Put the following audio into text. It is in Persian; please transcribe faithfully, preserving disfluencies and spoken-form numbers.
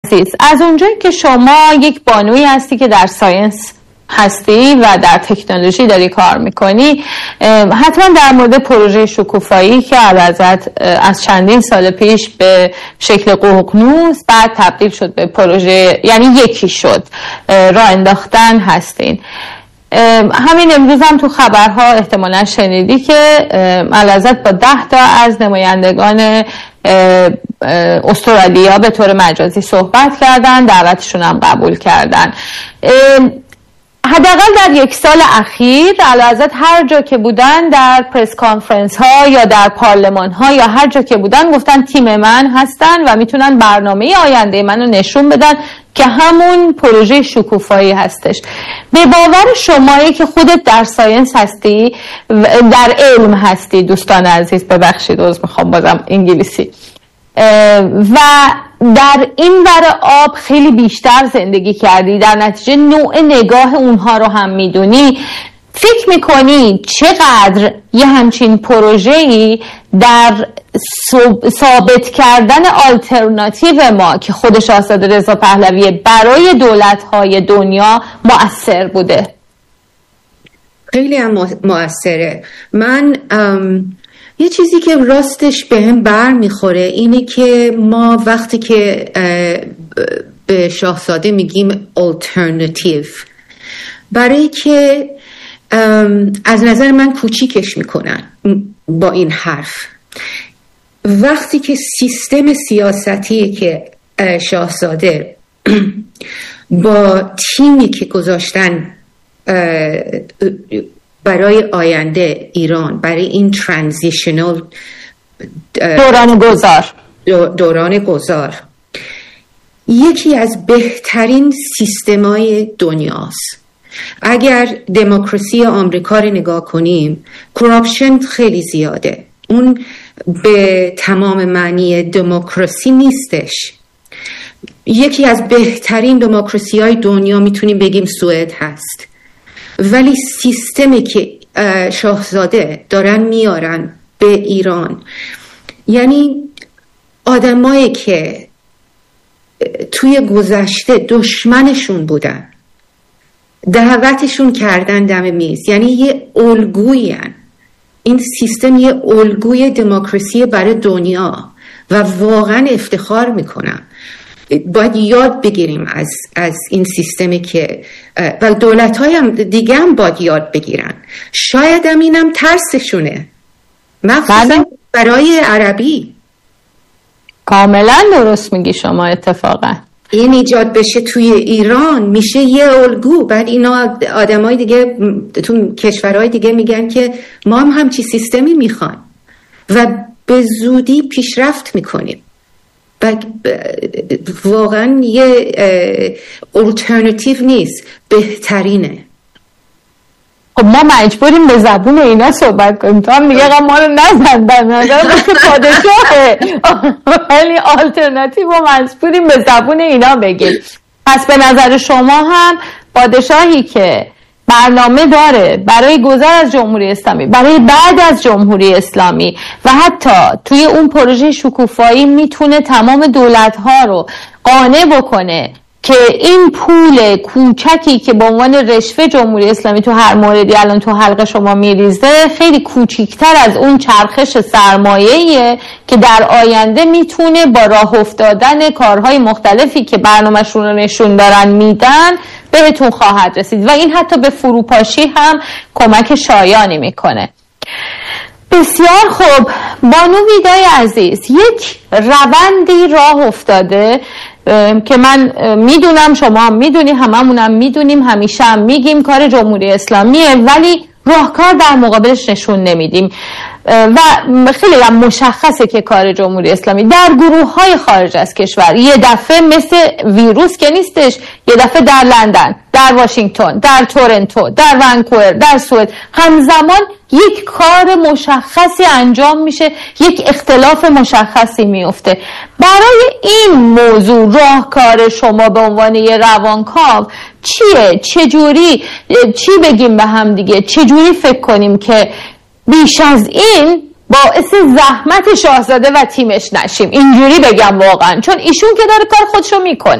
از اونجایی که شما یک بانویی هستی که در ساینس هستی و در تکنولوژی داری کار میکنی، حتما در مورد پروژه شکوفایی که اعلیحضرت از چندین سال پیش به شکل ققنوس بعد تبدیل شد به پروژه، یعنی یکی شد، راه انداختن هستین. همین امروز هم تو خبرها احتمالا شنیدی که اعلیحضرت با ده تا از نمایندگان استرالیا به طور مجازی صحبت کردن، دعوتشون هم قبول کردن. حداقل در یک سال اخیر اعلیحضرت هر جا که بودن، در پرس کانفرنس ها یا در پارلمان ها یا هر جا که بودن، گفتن تیم من هستن و میتونن برنامه آینده منو نشون بدن که همون پروژه شکوفایی هستش. به باور شمایی که خودت در ساینس هستی، در علم هستی، دوستان عزیز ببخشید عذر میخوام بازم انگلیسی، و در این ور آب خیلی بیشتر زندگی کردی، در نتیجه نوع نگاه اونها رو هم میدونی، فکر میکنی چقدر یه همچین پروژه‌ای در ثابت کردن آلترناتیو ما که خود شاهزاده رضا پهلوی برای دولت‌های دنیا مؤثر بوده؟ خیلی هم مؤثره. من یه چیزی که راستش به هم بر میخوره اینه که ما وقتی که به شاهزاده میگیم آلترناتیو، برای که از نظر من کوچیکش میکنن با این حرف. وقتی که سیستم سیاستی که شاهزاده با تیمی که گذاشتن برای آینده ایران، برای این ترانزیشنال دوران گذار دوران گذار یکی از بهترین سیستمای دنیاست. اگر دموکراسی آمریکا رو نگاه کنیم، کراپشن خیلی زیاده، اون به تمام معنی دموکراسی نیستش. یکی از بهترین دموکراسی های دنیا میتونیم بگیم سوئد هست، ولی سیستمی که شاهزاده دارن میارن به ایران، یعنی آدمایی که توی گذشته دشمنشون بودن دعوتشون کردن دم میز، یعنی یه الگویی هن. این سیستم یه الگوی دموکراسی برای دنیا و واقعا افتخار میکنم. باید یاد بگیریم از از این سیستمی که و دولت‌های هم دیگه هم باید یاد بگیرن. شاید هم اینم ترسشونه، مخصوصا برای عربی. کاملا درست میگی شما. اتفاقا این ایجاد بشه توی ایران میشه یه الگو، بعد اینا آدمای دیگه تو کشورهای دیگه میگن که ما هم همچی سیستمی میخوان و به زودی پیشرفت میکنیم. واقعا یه الٹرناتیو نیست، بهترینه. خب ما مجبوریم به زبون اینا صحبت کنیم. تو هم میگه ما رو نزندن، نظر مثل پادشاهه، ولی آلترناتیو رو مجبوریم به زبون اینا بگیم. پس به نظر شما هم پادشاهی که برنامه داره برای گذر از جمهوری اسلامی، برای بعد از جمهوری اسلامی و حتی توی اون پروژه شکوفایی میتونه تمام دولت‌ها رو قانع بکنه که این پول کوچکی که به عنوان رشوه جمهوری اسلامی تو هر موردی الان تو حلقه شما میریزه خیلی کوچیکتر از اون چرخش سرمایه‌ایه که در آینده میتونه با راه افتادن کارهای مختلفی که برنامه‌شون رو نشون دارن میدن بهتون خواهد رسید و این حتی به فروپاشی هم کمک شایانی میکنه. بسیار خوب بانو ویدای عزیز، یک روندی راه افتاده که من میدونم شما هم میدونی، هممونم میدونیم، همیشه هم میگیم کار جمهوری اسلامیه، ولی راهکار در مقابلش نشون نمیدیم و خیلی هم مشخصه که کار جمهوری اسلامی در گروه های خارج از کشور یه دفعه مثل ویروس که نیستش، یه دفعه در لندن، در واشنگتن، در تورنتو، در ونکوور، در سوئد همزمان یک کار مشخصی انجام میشه، یک اختلاف مشخصی میفته. برای این موضوع راهکار شما به عنوان یه روانکاو چیه؟ چجوری چی بگیم به هم دیگه؟ چجوری فکر کنیم که بیش از این باعث زحمت شاهزاده و تیمش نشیم؟ اینجوری بگم واقعا، چون ایشون که داره کار خودشو میکنه.